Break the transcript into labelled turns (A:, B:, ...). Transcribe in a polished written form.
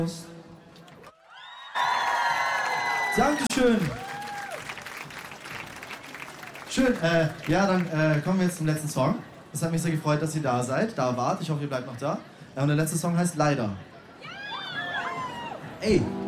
A: Dankeschön. Schön, ja, dann kommen wir jetzt zum letzten Song. Es hat mich sehr gefreut, dass ihr da seid, da wart. Ich hoffe, ihr bleibt noch da. Und der letzte Song heißt Leider. Ey.